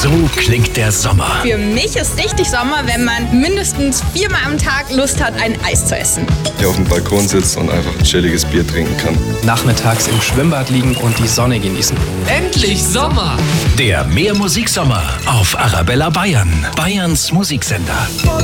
So klingt der Sommer. Für mich ist richtig Sommer, wenn man mindestens 4-mal am Tag Lust hat, ein Eis zu essen. Hier auf dem Balkon sitzt und einfach ein chilliges Bier trinken kann. Nachmittags im Schwimmbad liegen und die Sonne genießen. Endlich Sommer! Der Mehr Musiksommer auf Arabella Bayern, Bayerns Musiksender.